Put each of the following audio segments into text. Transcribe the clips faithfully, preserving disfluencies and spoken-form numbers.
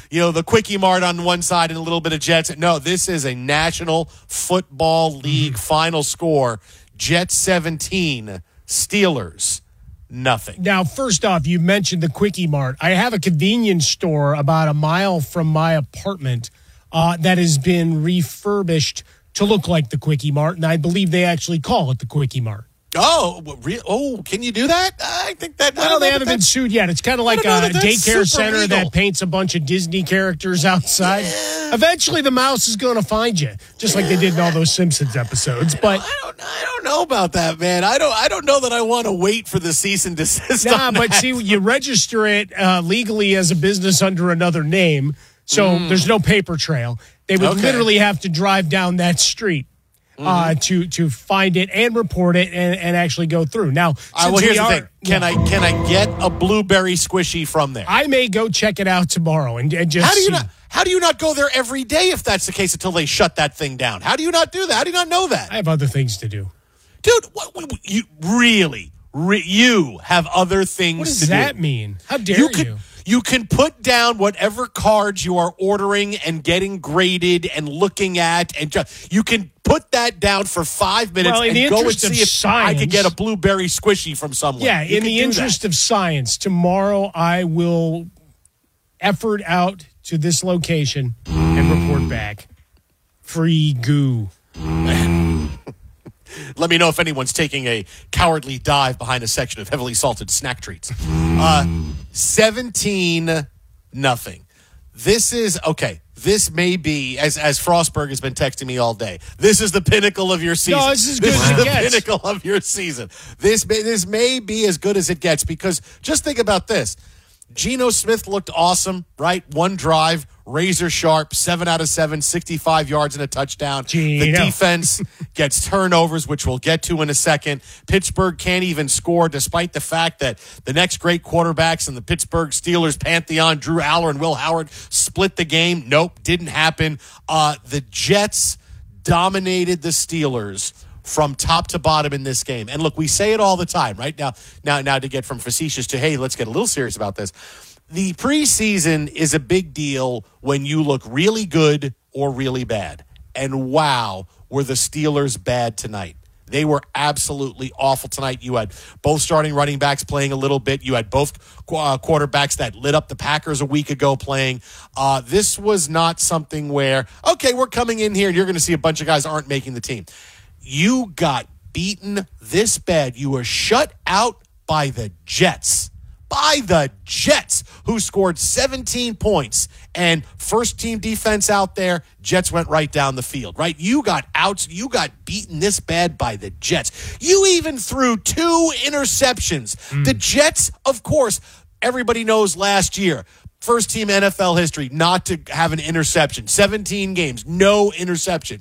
you know, the Quickie Mart on one side and a little bit of Jets. No, this is a National Football League mm-hmm. final score. Jets seventeen, Steelers nothing. Now, first off, you mentioned the Quickie Mart. I have a convenience store about a mile from my apartment uh, that has been refurbished to look like the Quickie Mart, and I believe they actually call it the Quickie Mart. Oh, re- oh, can you do that? I think that. Well, they haven't been sued yet. It's kind of like a daycare center legal. that paints a bunch of Disney characters outside. Yeah. Eventually, the mouse is going to find you, just like they did in all those Simpsons episodes. But I don't, I don't know about that, man. I don't, I don't know that I want to wait for the cease and desist. Nah, on but that. see, you register it uh, legally as a business under another name, so mm. there's no paper trail. They would okay. literally have to drive down that street. Uh, to to find it and report it and, and actually go through. Now, uh, well, here's we the are, thing: can yeah. I can I get a blueberry squishy from there? I may go check it out tomorrow and, and just. How do you see. not? How do you not go there every day if that's the case until they shut that thing down? How do you not do that? How do you not know that? I have other things to do, dude. What, what, you really, re, you have other things. What does to that do. mean? How dare you? you? Could, You can put down whatever cards you are ordering and getting graded and looking at, and just, you can put that down for five minutes well, in and the go and interest see of if science, I could get a blueberry squishy from someone. Yeah, you in the interest that. of science, tomorrow I will effort out to this location and report back. Free goo. Let me know if anyone's taking a cowardly dive behind a section of heavily salted snack treats. Uh, seventeen nothing. This is, okay, this may be, as as Frostberg has been texting me all day, this is the pinnacle of your season. No, this is good This as is it the gets. pinnacle of your season. This may, this may be as good as it gets because just think about this. Geno Smith looked awesome, right? One drive, razor sharp, seven out of seven, sixty-five yards and a touchdown. Geno. The defense gets turnovers, which we'll get to in a second. Pittsburgh can't even score despite the fact that the next great quarterbacks in the Pittsburgh Steelers pantheon, Drew Aller and Will Howard, split the game. Nope, didn't happen. Uh, the Jets dominated the Steelers from top to bottom in this game. And look, we say it all the time, right? Now, now, now to get from facetious to, hey, let's get a little serious about this. The preseason is a big deal when you look really good or really bad. And wow, were the Steelers bad tonight. They were absolutely awful tonight. You had both starting running backs playing a little bit. You had both uh, quarterbacks that lit up the Packers a week ago playing. Uh, this was not something where, okay, we're coming in here and you're going to see a bunch of guys aren't making the team. You got beaten this bad. You were shut out by the Jets. By the Jets, who scored seventeen points. And first team defense out there, Jets went right down the field, right? You got out, you got beaten this bad by the Jets. You even threw two interceptions. Mm. The Jets, of course, everybody knows last year, first team N F L history, not to have an interception. seventeen games, no interceptions.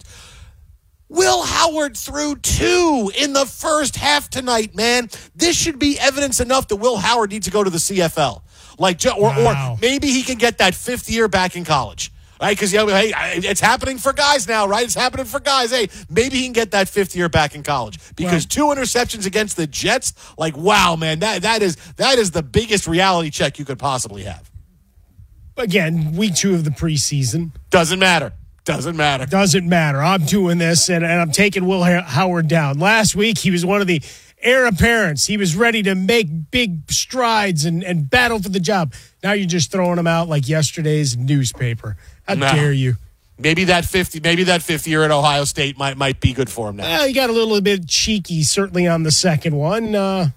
Will Howard threw two in the first half tonight, man. This should be evidence enough that Will Howard needs to go to the C F L. Like, or, wow. or maybe he can get that fifth year back in college, right? Because, you know, hey, it's happening for guys now, right? It's happening for guys. Hey, maybe he can get that fifth year back in college. Because wow. two interceptions against the Jets, like, wow, man, that that is that is the biggest reality check you could possibly have. Again, week two of the preseason. Doesn't matter. Doesn't matter. Doesn't matter. I'm doing this, and, and I'm taking Will Howard down. Last week, he was one of the heir apparents. He was ready to make big strides and, and battle for the job. Now you're just throwing him out like yesterday's newspaper. How nah. dare you? Maybe that fifty, maybe that fifth year at Ohio State might might be good for him now. Well, he got a little bit cheeky, certainly on the second one, uh,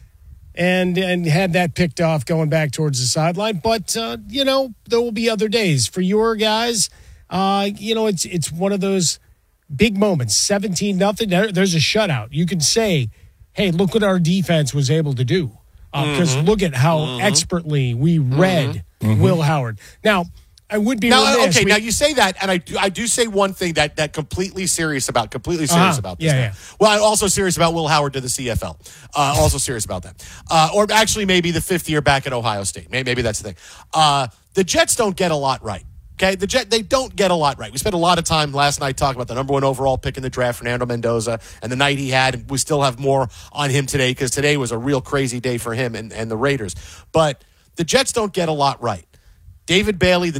and and had that picked off going back towards the sideline. But uh, you know, there will be other days for your guys. Uh, you know, it's it's one of those big moments. seventeen nothing. There, there's a shutout. You can say, hey, look what our defense was able to do. Because uh, mm-hmm. look at how mm-hmm. expertly we read mm-hmm. Will Howard. Now, I would be now, remiss. okay, we, now you say that, and I do, I do say one thing that that completely serious about, completely serious uh-huh. about this. Yeah, yeah. Well, I'm also serious about Will Howard to the C F L. Uh, also serious about that. Uh, or actually maybe the fifth year back at Ohio State. Maybe, maybe that's the thing. Uh, the Jets don't get a lot right. Okay, the Jet, they don't get a lot right. We spent a lot of time last night talking about the number one overall pick in the draft, Fernando Mendoza, and the night he had. And we still have more on him today because today was a real crazy day for him and, and the Raiders. But the Jets don't get a lot right. David Bailey, the